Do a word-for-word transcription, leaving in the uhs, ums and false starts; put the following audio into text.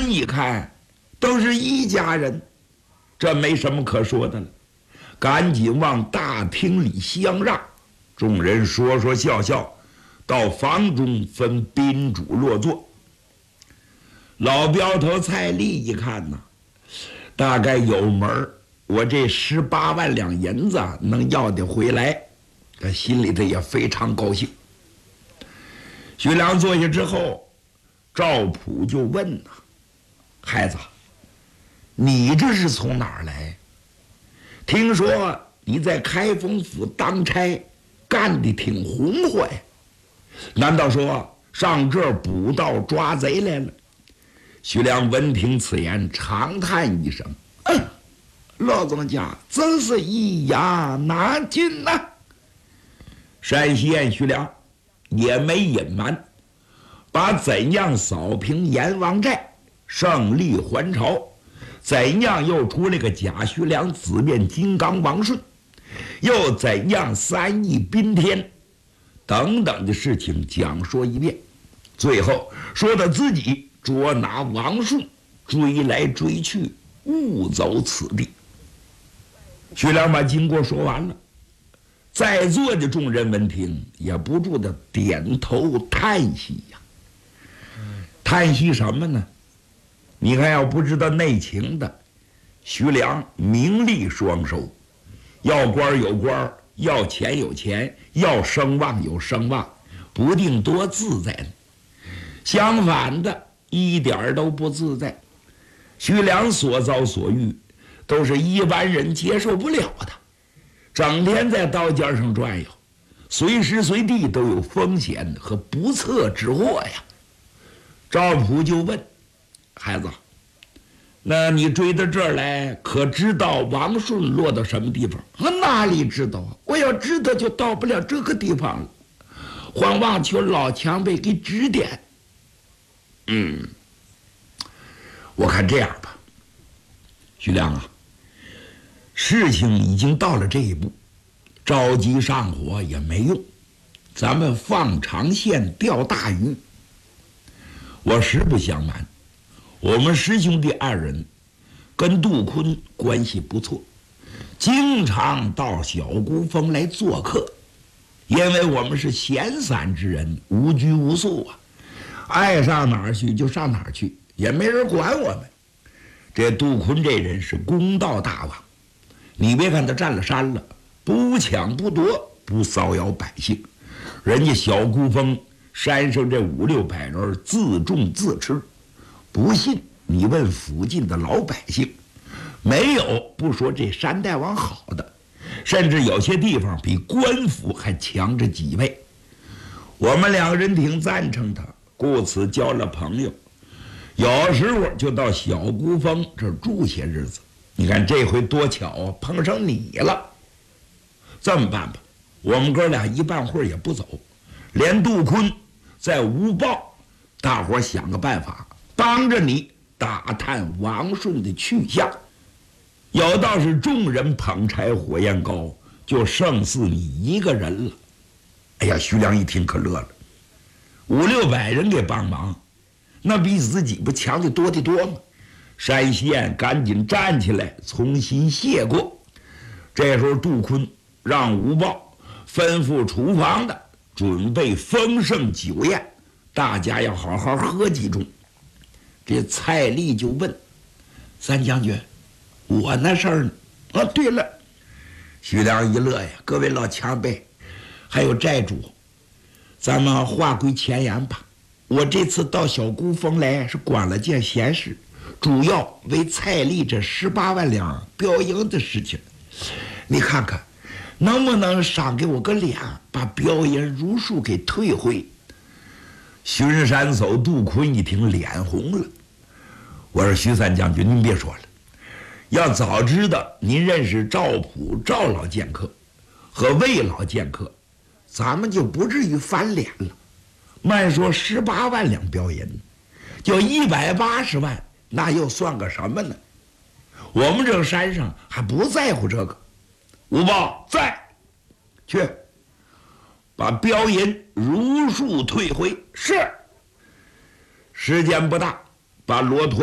人一看都是一家人，这没什么可说的了，赶紧往大厅里相让。众人说说笑笑，到房中分宾主落座。老镖头蔡丽一看呐，大概有门儿，我这十八万两银子能要得回来，他心里头也非常高兴。徐良坐下之后，赵普就问呐：“孩子，你这是从哪儿来？听说你在开封府当差，干得挺红火呀，难道说上这儿捕盗抓贼来了？”徐良闻听此言，长叹一声：“嗯，老总家真是一言难尽呐。”山西县徐良也没隐瞒，把怎样扫平阎王寨，胜利还朝，怎样又出了个假徐良紫面金刚王顺，又怎样三义宾天等等的事情讲说一遍，最后说到自己捉拿王顺，追来追去，误走此地。徐良把经过说完了，在座的众人闻听，也不住的点头叹息呀。叹息什么呢？你看，要不知道内情的，徐良名利双收，要官有官，要钱有钱，要声望有声望，不定多自在呢。相反的，一点都不自在。徐良所遭所遇，都是一般人接受不了的，整天在刀尖上转悠，随时随地都有风险和不测之祸呀。赵普就问：“孩子，那你追到这儿来，可知道王顺落到什么地方？”“我哪里知道啊？我要知道就到不了这个地方了，还望求老前辈给指点。”“嗯，我看这样吧，徐良啊，事情已经到了这一步，着急上火也没用，咱们放长线钓大鱼。我实不相瞒，我们师兄弟二人跟杜坤关系不错，经常到小孤峰来做客，因为我们是闲散之人，无拘无束啊，爱上哪儿去就上哪儿去，也没人管我们。这杜坤这人是公道大王，你别看他占了山了，不抢不夺，不骚扰百姓，人家小孤峰山上这五六百人自种自吃，不信你问附近的老百姓，没有不说这山大王好的，甚至有些地方比官府还强着几倍。我们两个人挺赞成他，故此交了朋友，有时候就到小孤峰这住些日子。你看这回多巧啊，碰上你了。这么办吧，我们哥俩一半会儿也不走，连杜坤在无报，大伙想个办法，帮着你打探王顺的去向。有道是众人捧柴火焰高，就胜似你一个人了。哎呀，徐良一听可乐了，五六百人给帮忙，那比自己不强的多得多吗？山西县赶紧站起来重新谢过。这时候杜坤让吴豹吩咐厨房的准备丰盛酒宴，大家要好好喝几盅。这蔡丽就问：“三将军，我那事儿呢？”“啊，对了。”徐良一乐呀：“各位老前辈，还有寨主，咱们话归前言吧。我这次到小孤峰来是管了件闲事，主要为蔡丽这十八万两标银的事情。你看看，能不能赏给我个脸，把标银如数给退回？”巡山走杜坤一听脸红了，我说：“徐三将军，您别说了，要早知道您认识赵普赵老剑客和魏老剑客，咱们就不至于翻脸了。慢说十八万两标银，就一百八十万，那又算个什么呢？我们这山上还不在乎这个。吴豹在，去把标银如数退回。”“是。”时间不大，把骆驼